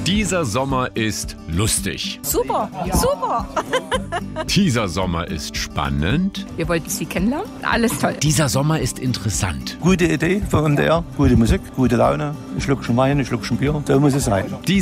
Dieser Sommer ist lustig. Super, super. Dieser Sommer ist spannend. Wir wollten Sie kennenlernen. Alles toll. Dieser Sommer ist interessant. Gute Idee von MDR, gute Musik, gute Laune, ein Schluckchen Wein, ein Schluckchen Bier, so muss es sein.